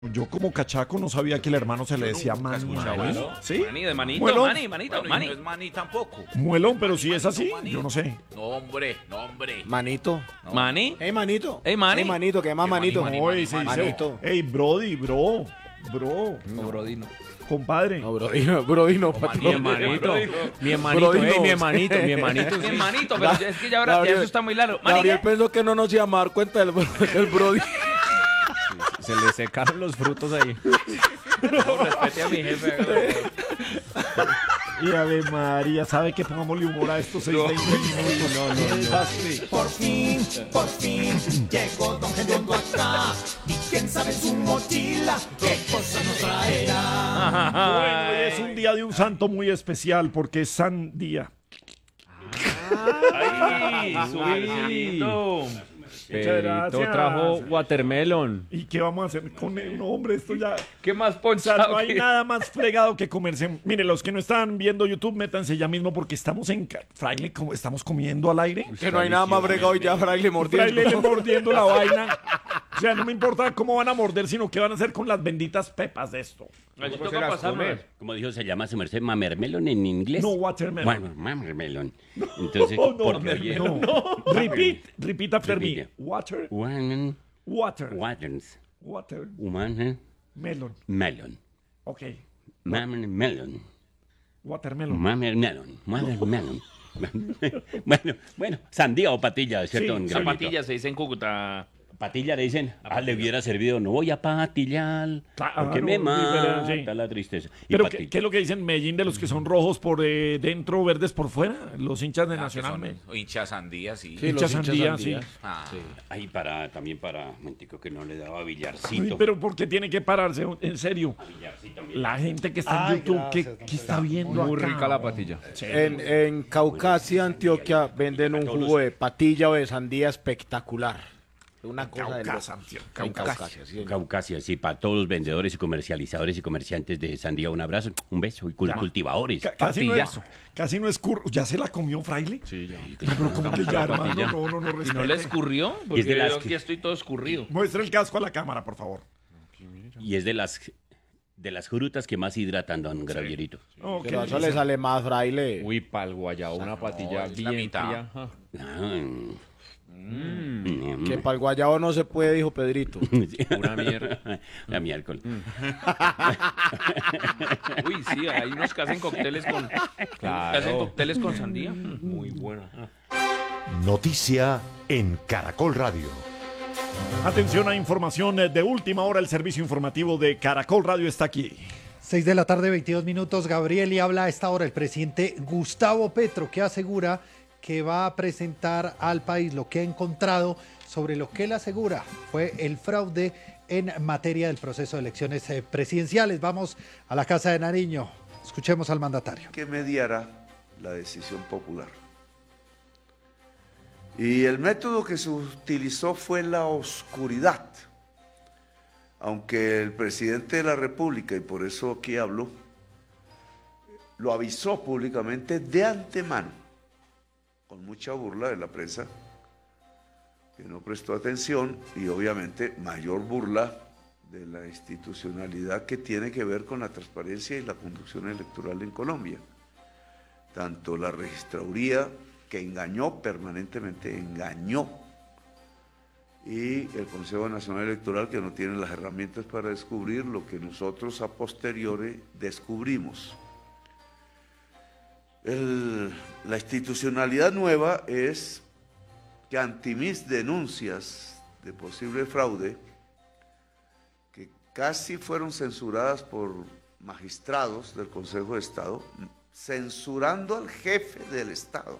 Yo como cachaco no sabía que el hermano se le decía Manny. ¿Sí? Mani de manito, Muelón. Mani, manito, Bueno, Mani. no es maní tampoco. Muelón, pero si es así, Maní. yo no sé. No, hombre, no, hombre. Manito. Mani. Ey, manito. Ey, Manny. Ey, manito, ¿qué más, manito? Manny, Oye, se dice, manito. hey, Brody, bro, No, Brodino. compadre. No, Brody, no, Mi patrón. hermanito. Mi hermanito, Brody, mi hermanito. Mi hermanito, pero es que ya ahora ya eso está muy largo. Mani, Gabriel ¿qué? pensó que no nos iba a dar cuenta del Brody. Se le secaron los frutos ahí. No, respete a mi jefe. Y Ave María, ¿sabe que pongámosle humor a estos 620 minutos? No. Por fin, llegó Don Gediondo acá. Y quién sabe en su mochila qué cosa nos traerá. Bueno, hoy es un día de un santo muy especial porque es San Día. Ay, suavecito. Muchas Pedrito gracias. trajo watermelon. ¿Y qué vamos a hacer con él? No, hombre, esto ya... ¿Qué más O sea, ponchado? no hay nada más fregado que comerse. Mire, los que no están viendo YouTube, métanse ya mismo porque estamos en... Fraile, como estamos comiendo al aire. Que no hay nada más bregado y ya Fraile mordiendo. Fraile le mordiendo la vaina. O sea, no me importa cómo van a morder, sino qué van a hacer con las benditas pepas de esto. Aquí toca pasarnos. Como dijo, se llama su merced mamermelon en inglés. No, watermelon. Bueno, mamermelon. Entonces, No, porque oye, no. Repeat after me. Repite. Water. Woman, waters, Watermelon. melon, Ok. mamermelon, Watermelon. mamermelon. Bueno, sandía o patilla, ¿cierto? Sí, don Gabrielito? Zapatillas se dice en Cúcuta. Patilla le dicen, le hubiera servido, no voy a patillar, Claro, porque me mata sí. la tristeza. Y Pero, patilla. ¿qué es lo que dicen en Medellín de los que son rojos por dentro, verdes por fuera? Los hinchas de Ah, que Nacional. son hinchas sandías, sí. Sí, Hinchas los hinchas sandía, sandía. sí. Ah, Ahí también para, mentico que no le daba Uy, billarcito. pero ¿por qué tiene que pararse? En serio. Billarcito, mira. La gente que está en YouTube, ¿qué está viendo Muy acá? rica la patilla. En Caucasia, Antioquia, venden un jugo de patilla o de sandía espectacular. Una cosa de Caucasia, locos. Antioquia. En Caucasia, sí. Caucasia, sí, para todos los vendedores y comercializadores y comerciantes de sandía, un abrazo, un beso, y cultivadores. Casi no es curro. ¿Ya se la comió Fraile? Sí, ya. Pero como que ya, hermano, no, ¿Y no respete. le escurrió? Porque Es de las yo que- aquí estoy todo escurrido. Muestra el casco a la cámara, por favor. Y es de las frutas que más hidratan, don Gravierito. Ok. Pero eso le sale más, Fraile. Uy, pa'l guayabo, una patilla es la bien mitad. fría. Ajá. Que para el guayabo no se puede, dijo Pedrito. Pura mierda. La miércoles. Uy, sí, hay unos que hacen cócteles con... Claro. que hacen cócteles con sandía. Muy buena. Noticia en Caracol Radio. Atención a información de última hora. El servicio informativo de Caracol Radio está aquí. 6 de la tarde, 22 minutos. Gabriel, y habla a esta hora el presidente Gustavo Petro, que asegura que va a presentar al país lo que ha encontrado sobre lo que él asegura fue el fraude en materia del proceso de elecciones presidenciales. Vamos a la Casa de Nariño. Escuchemos al mandatario. Que mediara la decisión popular. Y el método que se utilizó fue la oscuridad. Aunque el presidente de la República, y por eso aquí hablo, lo avisó públicamente de antemano, con mucha burla de la prensa, que no prestó atención, y obviamente mayor burla de la institucionalidad que tiene que ver con la transparencia y la conducción electoral en Colombia. Tanto la registraduría, que engañó permanentemente, y el Consejo Nacional Electoral, que no tiene las herramientas para descubrir lo que nosotros a posteriori descubrimos. La institucionalidad nueva es que ante mis denuncias de posible fraude, que casi fueron censuradas por magistrados del Consejo de Estado, censurando al jefe del Estado,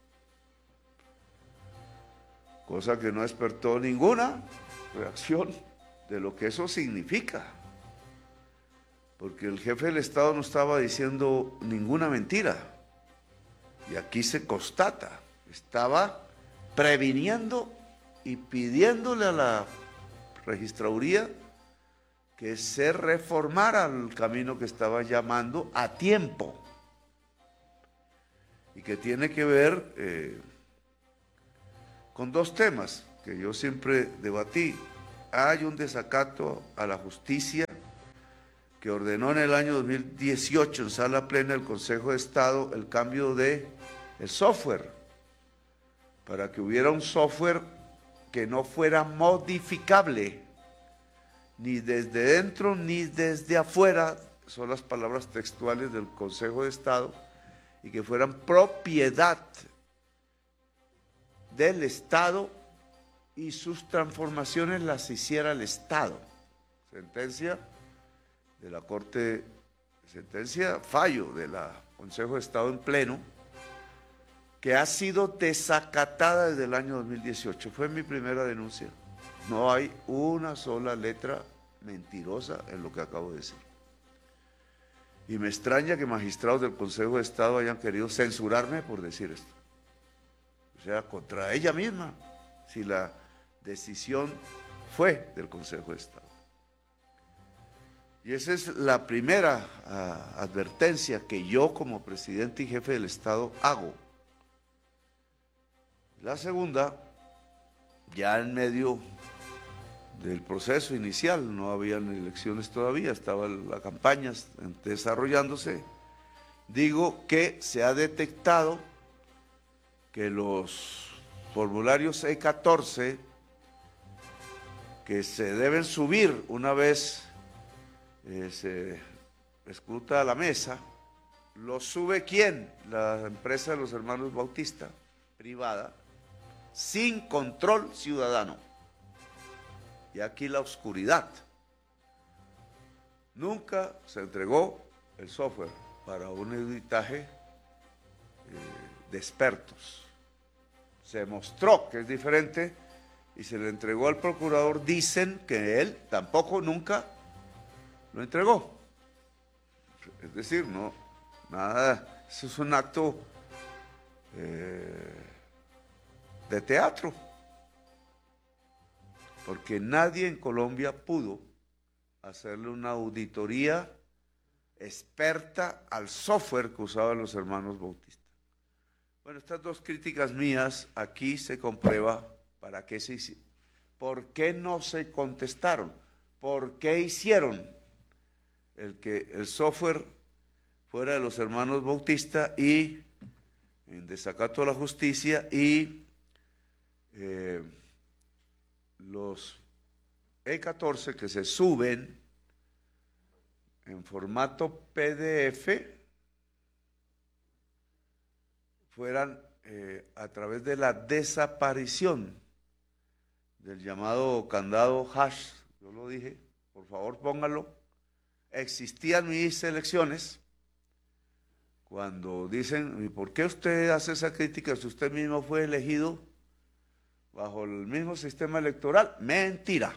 cosa que no despertó ninguna reacción de lo que eso significa, porque el jefe del Estado no estaba diciendo ninguna mentira, y aquí se constata, estaba previniendo y pidiéndole a la registraduría que se reformara el camino que estaba llamando a tiempo, y que tiene que ver con dos temas que yo siempre debatí. hay un desacato a la justicia que ordenó en el año 2018 en sala plena el Consejo de Estado el cambio de el software, para que hubiera un software que no fuera modificable, ni desde dentro ni desde afuera, son las palabras textuales del Consejo de Estado, y que fueran propiedad del Estado y sus transformaciones las hiciera el Estado. Sentencia de la Corte, fallo del Consejo de Estado en pleno, que ha sido desacatada desde el año 2018. Fue mi primera denuncia. No hay una sola letra mentirosa en lo que acabo de decir. Y me extraña que magistrados del Consejo de Estado hayan querido censurarme por decir esto. O sea, contra ella misma, si la decisión fue del Consejo de Estado. Y esa es la primera advertencia que yo como presidente y jefe del Estado hago. La segunda, ya en medio del proceso inicial, no habían elecciones todavía, estaba la campaña desarrollándose, digo que se ha detectado que los formularios E14 que se deben subir una vez se escruta la mesa, ¿los sube quién? La empresa de los hermanos Bautista, privada, sin control ciudadano. Y aquí la oscuridad. Nunca se entregó el software para un editaje de expertos. Se mostró que es diferente y se le entregó al procurador. Dicen que él tampoco nunca lo entregó. Es decir, no, nada, eso es un acto de teatro. Porque nadie en Colombia pudo hacerle una auditoría experta al software que usaban los hermanos Bautista. Bueno, estas dos críticas mías, aquí se comprueba para qué se hicieron. ¿Por qué no se contestaron? ¿Por qué hicieron que el software fuera de los hermanos Bautista y en desacato a la justicia y los E14 que se suben en formato PDF fueran a través de la desaparición del llamado candado hash? Yo lo dije, por favor póngalo. Existían mis elecciones. Cuando dicen, ¿y por qué usted hace esa crítica si usted mismo fue elegido bajo el mismo sistema electoral? Mentira.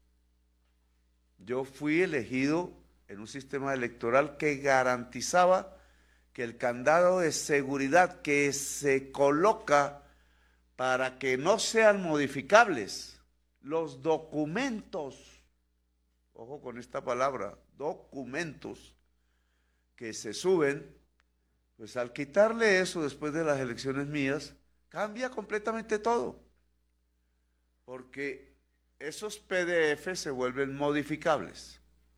Yo fui elegido en un sistema electoral que garantizaba que el candado de seguridad que se coloca para que no sean modificables los documentos, ojo con esta palabra, documentos que se suben, pues al quitarle eso después de las elecciones mías, cambia completamente todo. Porque esos PDF se vuelven modificables.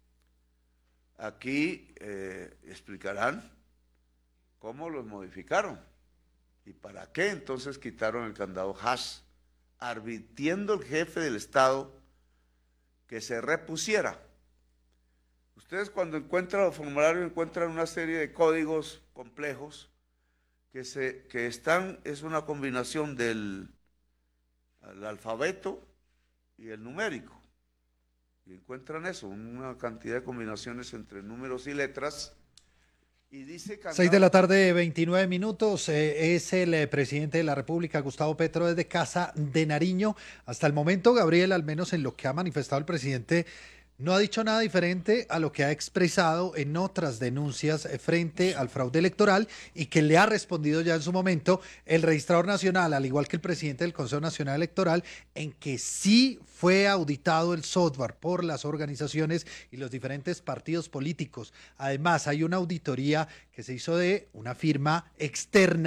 Aquí explicarán cómo los modificaron y para qué entonces quitaron el candado hash, advirtiendo el jefe del Estado que se repusiera. Ustedes cuando encuentran el formulario encuentran una serie de códigos complejos que están, es una combinación del alfabeto y el numérico. Y encuentran eso, una cantidad de combinaciones entre números y letras. Y dice 6 de la tarde, 29 minutos. Es el presidente de la República, Gustavo Petro, desde Casa de Nariño. Hasta el momento, Gabriel, al menos en lo que ha manifestado el presidente, no ha dicho nada diferente a lo que ha expresado en otras denuncias frente al fraude electoral y que le ha respondido ya en su momento el registrador nacional, al igual que el presidente del Consejo Nacional Electoral, en que sí fue auditado el software por las organizaciones y los diferentes partidos políticos. Además, hay una auditoría que se hizo de una firma externa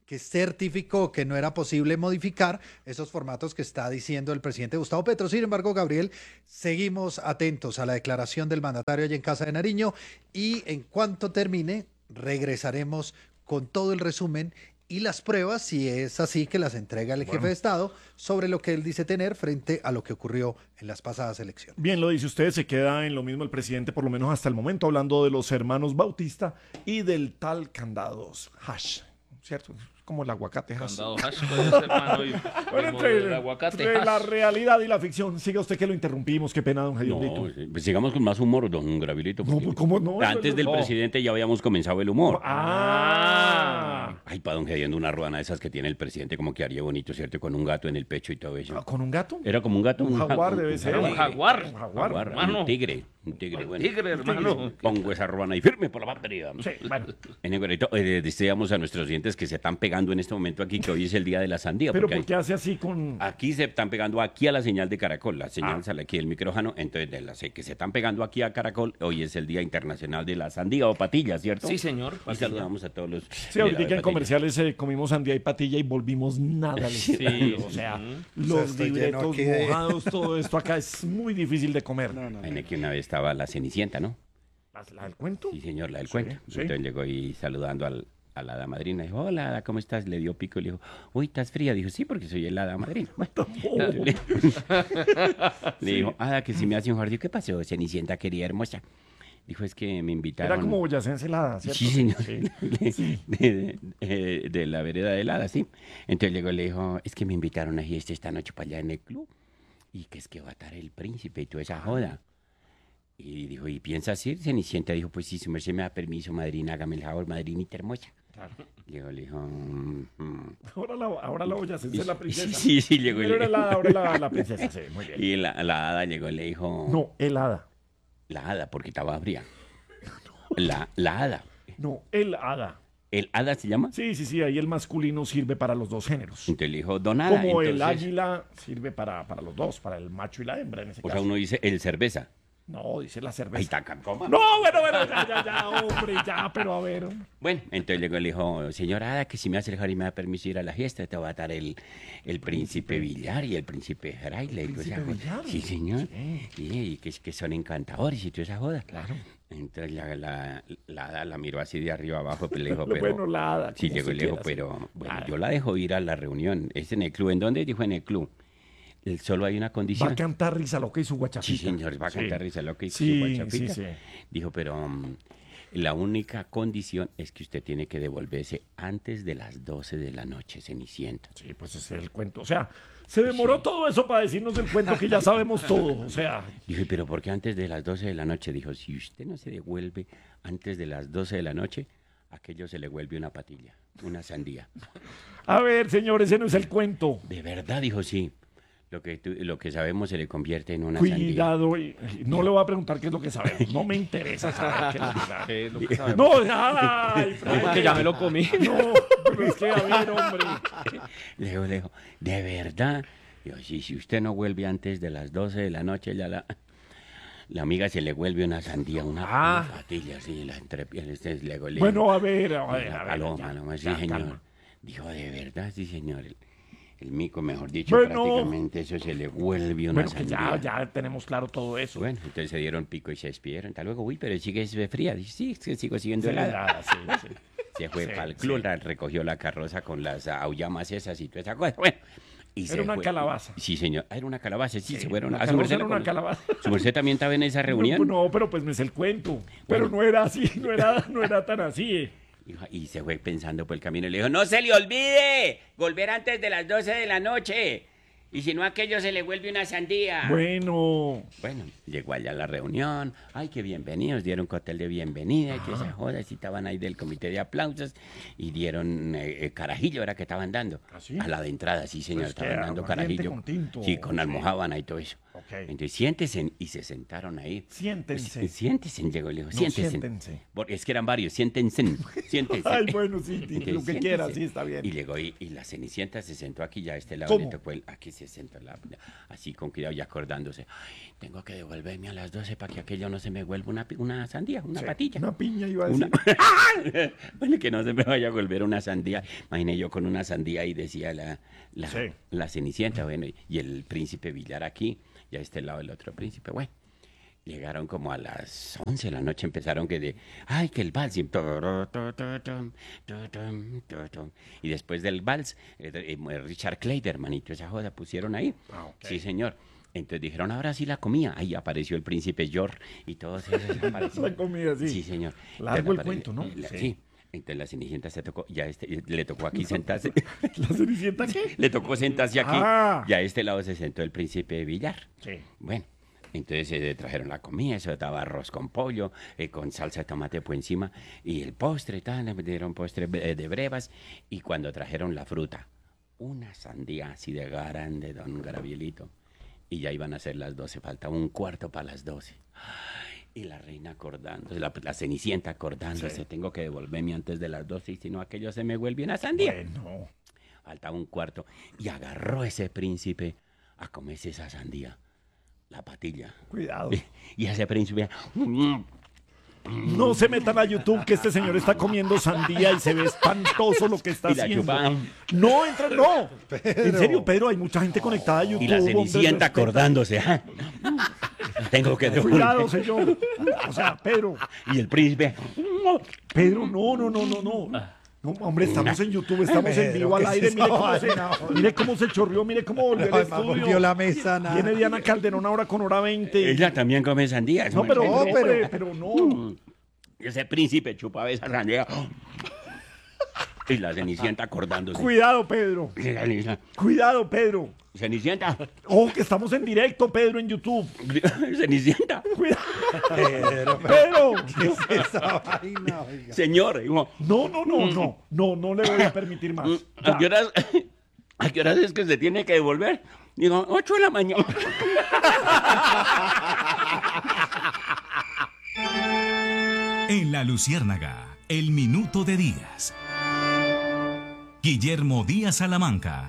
que certificó que no era posible modificar esos formatos que está diciendo el presidente Gustavo Petro. Sin embargo, Gabriel, seguimos atentos a la declaración del mandatario allá en Casa de Nariño y en cuanto termine, regresaremos con todo el resumen y las pruebas, si es así, que las entrega el jefe de Estado sobre lo que él dice tener frente a lo que ocurrió en las pasadas elecciones. Bien, lo dice usted, se queda en lo mismo el presidente, por lo menos hasta el momento, hablando de los hermanos Bautista y del tal Candados Hash, ¿cierto? Como el aguacate hash. Candado hash puede ser, mano, y Bueno, como el entre aguacate la hash. realidad y la ficción, siga usted que lo interrumpimos, qué pena, don Javierito. No, pues sigamos con más humor, don Gravilito. No, porque pues, ¿cómo no? Antes del No. presidente ya habíamos comenzado el humor. Ah, Ay, para don Gediendo, una ruana de esas que tiene el presidente, como que haría bonito, ¿cierto? Con un gato en el pecho y todo eso. ¿con un gato? Era como un gato. Un jaguar debe ser. Un jaguar. Un jaguar. Jaguar, hermano. un tigre. Bueno. Tigre, hermano. Pongo esa ruana ahí firme por la patria. Sí, bueno. En Egorito, deseamos a nuestros oyentes que se están pegando en este momento aquí, que hoy es el día de la sandía. Pero porque ¿por qué hace así con...? aquí se están pegando aquí a la señal de Caracol, la señal sale aquí del micrófono, entonces que se están pegando aquí a Caracol, hoy es el Día Internacional de la Sandía o Patilla, ¿cierto? Sí, señor. Y Patilla. saludamos a todos los... Sí, ahorita en comerciales comimos sandía y patilla y volvimos nada. Sí. O sea, O sea, los estoy lleno libretos aquí de- mojados, todo esto acá es muy difícil de comer. En aquí una vez estaba la Cenicienta, ¿no? ¿La del cuento? Sí, señor, la del Sí, cuento. sí. Entonces llegó ahí saludando a la hada madrina. Dijo, hola, hada, ¿cómo estás? Le dio pico y le dijo, uy, ¿estás fría? Dijo, sí, porque soy el hada madrina. Bueno, le dijo, hada, que si me hace un jardín, ¿qué pasó? Cenicienta, querida hermosa. Dijo, es que me invitaron... Era como boyacense helada, ¿cierto? Sí, señor. Sí. De la vereda de helada, sí. Entonces llegó y le dijo, es que me invitaron a fiesta esta noche para allá en el club. Y que es que va a estar el príncipe y toda esa joda. Y dijo, ¿y piensas ir? Cenicienta dijo, pues sí, su merced me da permiso, madrina, hágame el favor, madrinita hermosa. Claro. Llegó y le dijo, Ahora la boyacense es la princesa. Sí, llegó y Pero le era ahora la princesa, sí, muy bien. Y la hada llegó y le dijo, No, el hada. la hada, porque estaba fría. La hada. No, el hada. ¿El hada se llama? Sí, ahí el masculino sirve para los dos géneros. Entonces le dijo, don hada. Como el entonces, águila sirve para los dos, para el macho y la hembra en ese o sea, caso. uno dice el cerveza. No, dice la cerveza. Ahí está, coma. No, bueno, ya, hombre, ya, pero a ver. Bueno, entonces llegó y le dijo, señora Hada, que si me hace el y me da permiso ir a la fiesta, te va a estar el príncipe Villar y el príncipe Fraile. y toda esa príncipe joda. Villar? Sí, señor. Y que son encantadores y toda esa joda. Claro. Entonces la Hada la miró así de arriba abajo, pero le dijo, Bueno, pero... la hada. Sí, como llegó y se le dijo, quiera, pero sí. bueno, Claro. yo la dejo ir a la reunión. Es en el club. ¿En dónde? Dijo, en el club. Solo hay una Va condición. a cantar risa loca y su guachapita. Sí, señor, va a Sí. cantar risa loca y su Sí, guachapita. sí. Dijo, pero la única condición es que usted tiene que devolverse antes de las 12 de la noche, Cenicienta. Sí, pues ese es el cuento. O sea, se demoró todo eso para decirnos el cuento que ya sabemos todo. O sea, Dije, pero ¿por qué antes de las 12 de la noche? Dijo, si usted no se devuelve antes de las 12 de la noche, aquello se le vuelve una patilla, una sandía. a ver, señor, ese no es el cuento. De verdad, dijo, sí. Lo que sabemos se le convierte en una sandía. Cuidado, no le voy a preguntar qué es lo que sabemos. No me interesa saber qué es lo que sabemos. ¿Qué es lo que sabemos? No, ay, Porque ya me lo comí. No, pero es que a ver, hombre. Le dijo, ¿de verdad? Dijo, sí, si usted no vuelve antes de las 12 de la noche, ya la amiga se le vuelve una sandía, una patilla, así, la entrepierna. Bueno, a ver. La paloma, ya, nomás, sí, ya, señor. calma. Dijo, de verdad, sí, señor. El mico, mejor dicho, Bueno. prácticamente eso se le vuelve una Bueno, que sandía. ya tenemos claro todo eso. Bueno, entonces se dieron pico y se despidieron. Hasta luego, uy, pero sigue fría. Dice, sí, es que sigo siguiendo Sí, helada. sí. Se fue Sí, para el club, sí. recogió la carroza con las aullamas esas y toda esa cosa. Bueno, y Era se una fue. calabaza. Sí, señor. Era una calabaza, sí, se fueron. La ¿A su merced carroza era le una conoce? calabaza. ¿Su merced también estaba en esa reunión? No, pero pues me es el cuento. Pero no era así, no era tan así. Y se fue pensando por el camino y le dijo, no se le olvide volver antes de las 12 de la noche. Y si no, aquello se le vuelve una sandía. Bueno, Llegó allá a la reunión. Ay, qué bienvenidos. Dieron cóctel de bienvenida. Que esas jodas. Y estaban ahí del comité de aplausos. Y dieron carajillo, era que estaban dando. ¿Ah, sí? A la de entrada, sí, señor. Pues que estaban dando aguardiente carajillo. con tinto. Sí, con Sí. almojábana y todo eso. ok. Entonces, siéntense, y se sentaron ahí. Siéntense. Siéntense, llegó y le dijo, No, siéntense. siéntense. Porque es que eran varios, siéntense, siéntense. Ay, bueno, sí, Entonces, lo que siéntense. quiera, sí, está bien. Y llegó y la Cenicienta se sentó aquí, ya a este lado ¿Cómo? le tocó aquí se sentó, así con cuidado y acordándose. Ay, tengo que devolverme a las 12 para que aquello no se me vuelva una sandía, una patilla. Una piña iba a decir. Bueno, que no se me vaya a volver una sandía. Imaginé yo con una sandía y decía la Cenicienta, bueno, y el príncipe Villar aquí, y a este lado el otro príncipe, bueno. Llegaron como a las 11 de la noche, empezaron que el vals, y después del vals, Richard Clayderman y toda esa joda pusieron ahí. Sí, señor. Entonces dijeron, ahora sí la comida. Ahí apareció el príncipe George y todos esos aparecieron. La comida, sí. Sí, señor. Largo el cuento, ¿no? Sí. Entonces la Cenicienta se tocó, le tocó aquí sentarse. ¿La Cenicienta qué? Le tocó sentarse aquí, Ah. y a este lado se sentó el príncipe Villar. Sí. Bueno, entonces trajeron la comida, eso estaba arroz con pollo, con salsa de tomate por encima, y el postre, le dieron postre de brevas, y cuando trajeron la fruta, una sandía así de grande, don Gabrielito, y ya iban a ser las 12, faltaba un cuarto para las 12. Y la reina acordándose, la Cenicienta acordándose, Sí. tengo que devolverme antes de las 12, y si no aquello se me vuelve una sandía. Bueno. Faltaba un cuarto, y agarró ese príncipe a comerse esa sandía. La patilla. Cuidado. Y ese príncipe. No se metan a YouTube que este señor está comiendo sandía y se ve espantoso lo que está Y la haciendo. chupan. No, entra, no. En serio, Pedro, hay mucha gente conectada a YouTube. Y la Cenicienta hombre, acordándose. Tengo que devolver. Cuidado, señor. O sea, Pedro. Y el príncipe. Pedro, no. No, hombre, estamos en YouTube, estamos en vivo al aire. Mire cómo se chorrió, mire cómo volvió el Además, estudio. volvió la mesa, nada. Viene Diana Calderón ahora con hora 20. Ella también come sandía. No, pero no. Ese príncipe chupaba esa sandía. Y la Cenicienta acordándose. Cuidado, Pedro. Cuidado, Pedro. Cenicienta. Oh, que estamos en directo, Pedro, en YouTube. Cenicienta. Cuidado. Pedro. ¿Qué es esa vaina, oiga? Señor. Digo, No le voy a permitir más. ¿A qué horas es que se tiene que devolver? Digo, 8 de la mañana. En La Luciérnaga, el minuto de Díaz. Guillermo Díaz Salamanca.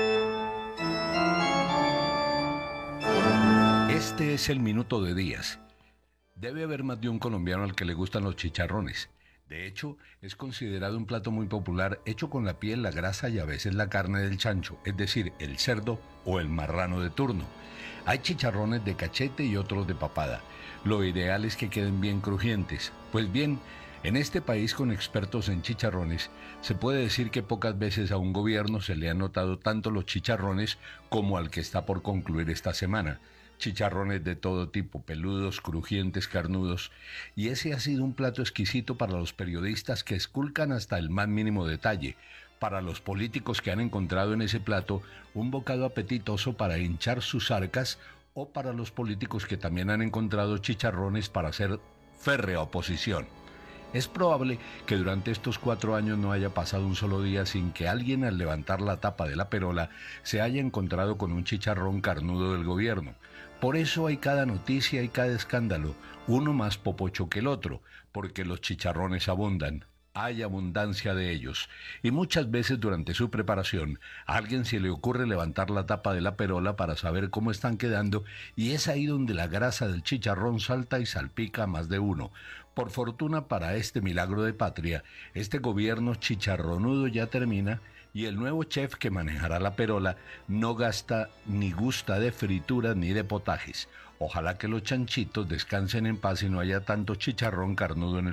Este es el minuto de Díaz. Debe haber más de un colombiano al que le gustan los chicharrones. De hecho, es considerado un plato muy popular hecho con la piel, la grasa y a veces la carne del chancho, es decir, el cerdo o el marrano de turno. Hay chicharrones de cachete y otros de papada. Lo ideal es que queden bien crujientes. Pues bien, en este país con expertos en chicharrones, se puede decir que pocas veces a un gobierno se le han notado tanto los chicharrones como al que está por concluir esta semana. Chicharrones de todo tipo, peludos, crujientes, carnudos. Y ese ha sido un plato exquisito para los periodistas que esculcan hasta el más mínimo detalle, para los políticos que han encontrado en ese plato un bocado apetitoso para hinchar sus arcas, o para los políticos que también han encontrado chicharrones para hacer férrea oposición. Es probable que durante estos 4 años no haya pasado un solo día sin que alguien al levantar la tapa de la perola se haya encontrado con un chicharrón carnudo del gobierno. Por eso hay cada noticia y cada escándalo, uno más popocho que el otro, porque los chicharrones abundan. Hay abundancia de ellos, y muchas veces durante su preparación a alguien se le ocurre levantar la tapa de la perola para saber cómo están quedando, y es ahí donde la grasa del chicharrón salta y salpica a más de uno. Por fortuna para este milagro de patria, este gobierno chicharronudo ya termina, y el nuevo chef que manejará la perola no gasta ni gusta de frituras ni de potajes. Ojalá que los chanchitos descansen en paz y no haya tanto chicharrón carnudo en el